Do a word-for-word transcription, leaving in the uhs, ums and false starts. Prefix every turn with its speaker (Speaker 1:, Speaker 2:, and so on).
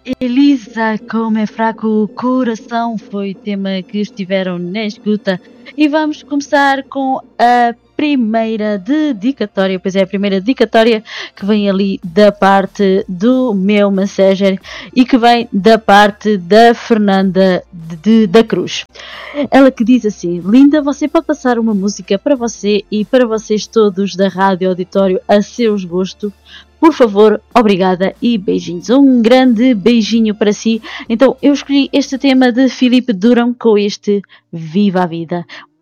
Speaker 1: Elisa, como é fraco o coração, foi o tema que estiveram na escuta. E vamos começar com a primeira dedicatória, pois é, a primeira dedicatória que vem ali da parte do meu Messenger e que vem da parte da Fernanda de, de, da Cruz. Ela que diz assim: Linda, você pode passar uma música para você e para vocês todos da Rádio Auditório a seus gostos? Por favor, obrigada e beijinhos. Um grande beijinho para si. Então, eu escolhi este tema de Filipe Durão com este Viva a Vida.